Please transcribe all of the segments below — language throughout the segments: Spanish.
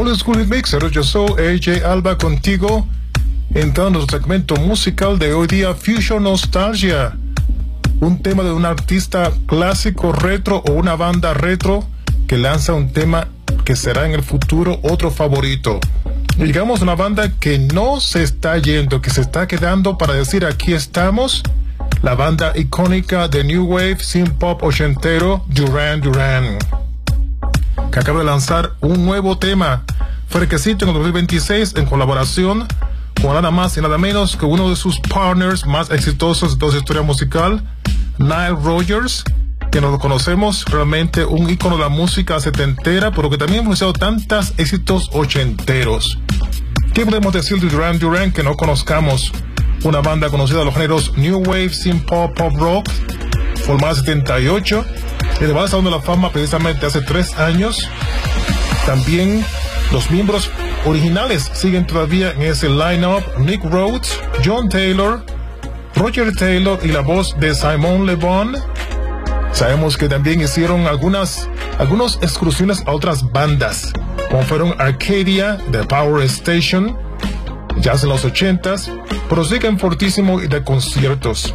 Old School Mixer. Yo soy AJ Alba contigo, entrando en nuestro segmento musical de hoy día, Fusion Nostalgia. Un tema de un artista clásico retro o una banda retro que lanza un tema que será en el futuro otro favorito. Digamos una banda que no se está yendo, que se está quedando para decir aquí estamos. La banda icónica de New Wave, synth pop ochentero, Duran Duran, que acaba de lanzar un nuevo tema, fresquecito en el 2026, en colaboración con nada más y nada menos que uno de sus partners más exitosos de toda su historia musical, Nile Rodgers, que nos conocemos realmente un ícono de la música setentera, pero que también ha influenciado tantos éxitos ochenteros. ¿Qué podemos decir de Duran Duran que no conozcamos? Una banda conocida de los géneros New Wave, synth pop, pop rock, formada en 78, y de Salón de la Fama precisamente hace 3 años. También los miembros originales siguen todavía en ese line-up: Nick Rhodes, John Taylor, Roger Taylor y la voz de Simon Le Bon. Sabemos que también hicieron algunas excursiones a otras bandas, como fueron Arcadia, The Power Station, ya en los 80s, pero siguen fortísimo y de conciertos.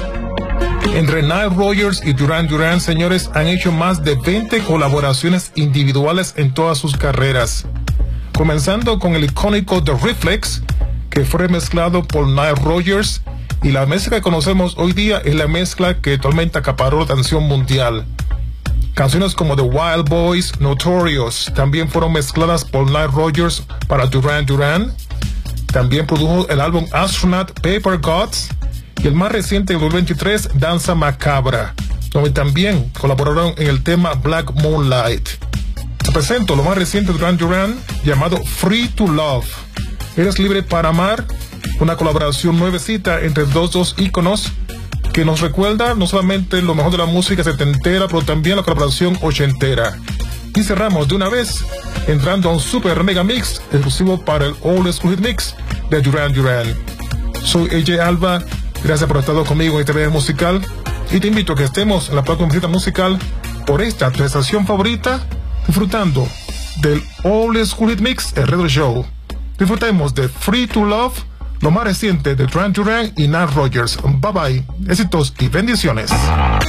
Entre Nile Rodgers y Duran Duran, señores, han hecho más de 20 colaboraciones individuales en todas sus carreras, comenzando con el icónico The Reflex, que fue mezclado por Nile Rodgers, y la mezcla que conocemos hoy día es la mezcla que actualmente acaparó la atención mundial. Canciones como The Wild Boys, Notorious, también fueron mezcladas por Nile Rodgers para Duran Duran. También produjo el álbum Astronaut, Paper Gods, y el más reciente, el 2023, Danza Macabra, donde también colaboraron en el tema Black Moonlight. Te presento lo más reciente de Duran Duran, llamado Free to Love. Eres libre para amar, una colaboración nuevecita entre dos íconos que nos recuerda no solamente lo mejor de la música setentera, pero también la colaboración ochentera. Y cerramos de una vez entrando a un super mega mix exclusivo para el Old School Hit Mix de Duran Duran. Soy AJ Alba, gracias por haber estado conmigo en este video musical, y te invito a que estemos en la próxima visita musical por esta tu estación favorita, disfrutando del Old School Hit Mix, el Radio Show. Disfrutemos de Free to Love, lo más reciente de Duran Duran y Nile Rodgers. Bye bye, éxitos y bendiciones.